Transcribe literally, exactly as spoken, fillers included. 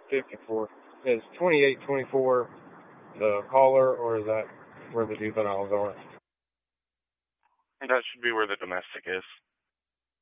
fifty-four. Is twenty-eight twenty-four the caller, or is that where the juveniles are? That should be where the domestic is.